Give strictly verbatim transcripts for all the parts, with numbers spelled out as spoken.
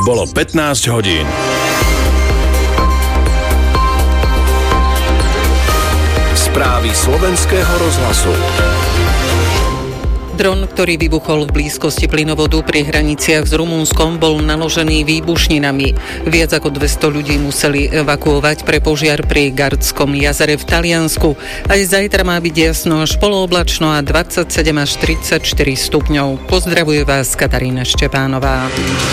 Bolo pätnásť hodín. Správy slovenského rozhlasu. Dron, ktorý vybuchol v blízkosti plynovodu pri hraniciach s Rumunskom, bol naložený výbušninami. Viac ako dvesto ľudí museli evakuovať pre požiar pri Gardskom jazere v Taliansku. Aj zajtra má byť jasno až polooblačno a dvadsaťsedem až tridsaťštyri stupňov. Pozdravuje vás Katarína Štepánová.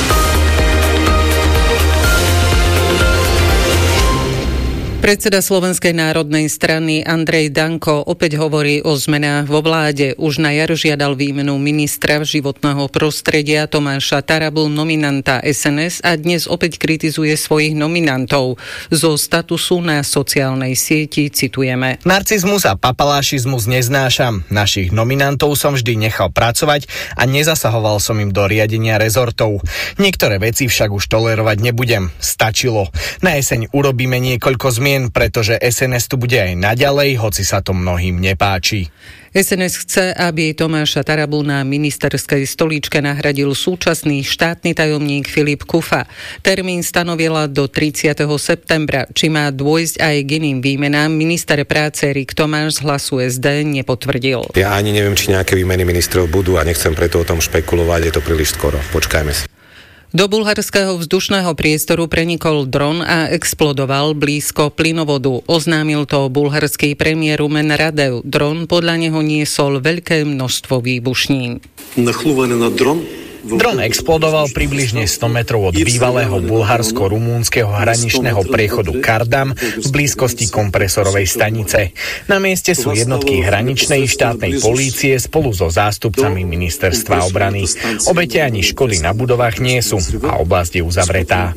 Predseda Slovenskej národnej strany Andrej Danko opäť hovorí o zmenách vo vláde. Už na jar žiadal výmenu ministra životného prostredia Tomáša Tarabu, nominanta es en es, a dnes opäť kritizuje svojich nominantov. Zo statusu na sociálnej sieti citujeme. Narcizmus a papalášizmus neznášam. Našich nominantov som vždy nechal pracovať a nezasahoval som im do riadenia rezortov. Niektoré veci však už tolerovať nebudem. Stačilo. Na jeseň urobíme niekoľko zmien, pretože es en es tu bude aj naďalej, hoci sa to mnohým nepáči. es en es chce, aby Tomáša Tarabu na ministerskej stolíčke nahradil súčasný štátny tajomník Filip Kufa. Termín stanovila do tridsiateho septembra. Či má dôjsť aj k iným výmenám, minister práce Erik Tomáš z Hlasu es dé nepotvrdil. Ja ani neviem, či nejaké výmeny ministrov budú a nechcem preto o tom špekulovať, je to príliš skoro. Počkajme si. Do bulharského vzdušného priestoru prenikol dron a explodoval blízko plynovodu. Oznámil to bulharský premiér Rumen Radev. Dron podľa neho niesol veľké množstvo výbušnín. Dron Dron explodoval približne sto metrov od bývalého bulharsko-rumúnskeho hraničného priechodu Kardam v blízkosti kompresorovej stanice. Na mieste sú jednotky hraničnej štátnej polície spolu so zástupcami ministerstva obrany. Obete ani škody na budovách nie sú a oblasť je uzavretá.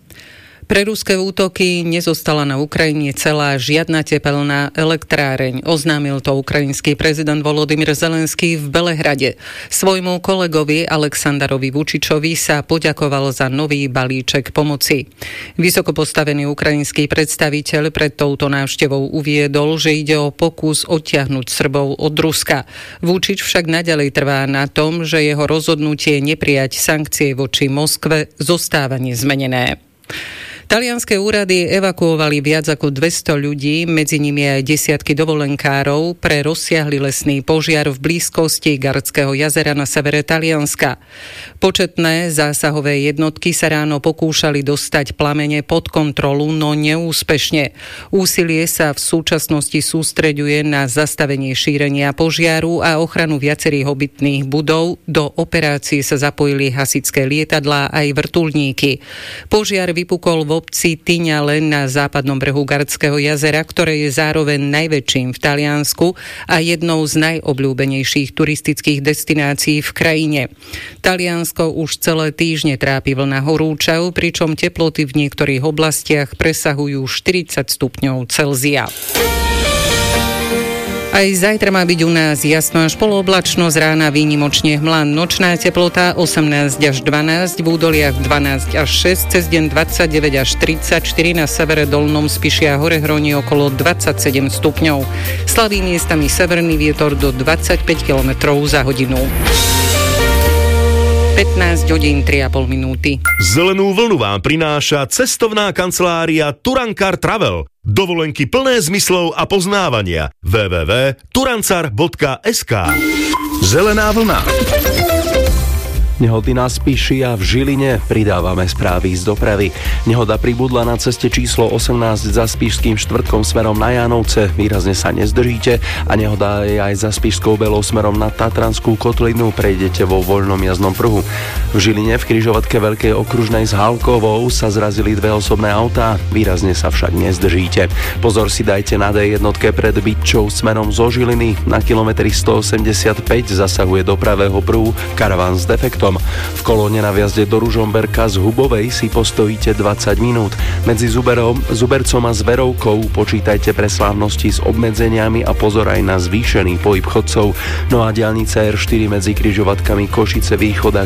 Pre ruské útoky nezostala na Ukrajine celá žiadna tepelná elektráreň. Oznámil to ukrajinský prezident Volodymyr Zelenský v Belehrade. Svojmu kolegovi Alexanderovi Vučičovi sa poďakoval za nový balíček pomoci. Vysoko postavený ukrajinský predstaviteľ pred touto návštevou uviedol, že ide o pokus odtiahnuť Srbov od Ruska. Vučič však naďalej trvá na tom, že jeho rozhodnutie neprijať sankcie voči Moskve zostáva nezmenené. Talianske úrady evakuovali viac ako dvesto ľudí, medzi nimi aj desiatky dovolenkárov, pre rozsiahly lesný požiar v blízkosti Gardského jazera na severe Talianska. Početné zásahové jednotky sa ráno pokúšali dostať plamene pod kontrolu, no neúspešne. Úsilie sa v súčasnosti sústreďuje na zastavenie šírenia požiaru a ochranu viacerých obytných budov. Do operácie sa zapojili hasičské lietadlá aj vrtuľníky. Požiar vypukol vo obci Tignale na západnom brehu Gardského jazera, ktoré je zároveň najväčším v Taliansku a jednou z najobľúbenejších turistických destinácií v krajine. Taliansko už celé týždne trápi vlna horúčav, pričom teploty v niektorých oblastiach presahujú štyridsať stupňov Celzia. Aj zajtra má byť u nás jasno až polooblačno, z rána výnimočne hmlán. Nočná teplota osemnásť až dvanásť, v údoliach dvanásť až šesť, cez deň dvadsaťdeväť až tridsaťštyri, na severe Dolnom Spiši a Horehroní okolo dvadsaťsedem stupňov. Slabý miestami severný vietor do dvadsaťpäť kilometrov za hodinu. pätnásť hodín tri a pol minúty. Zelenú vlnu vám prináša cestovná kancelária Turankar Travel. Dovolenky plné zmyslov a poznávania. w w w bodka turancar bodka es ká. Zelená vlna. Nehody na Spiši a v Žiline, pridávame správy z dopravy. Nehoda pribudla na ceste číslo osemnásť za Spišským štvrtkom smerom na Jánovce, výrazne sa nezdržíte, a nehoda je aj za Spišskou Belou smerom na Tatranskú kotlinu, prejdete vo voľnom jazdnom pruhu. V Žiline v križovatke Veľkej okružnej s Halkovou sa zrazili dve osobné autá, výrazne sa však nezdržíte. Pozor si dajte na dé jedna pred Bytčou smerom zo Žiliny, na kilometri stoosemdesiatpäť zasahuje do pravého pruhu karaván s defektom. V kolóne na vjazde do Ružomberka z Hubovej si postojíte dvadsať minút. Medzi Zuberom, Zubercom a Zverovkou počítajte pre slávnosti s obmedzeniami a pozor aj na zvýšený pohyb chodcov. No a diaľnica er štyri medzi križovatkami Košice Východ a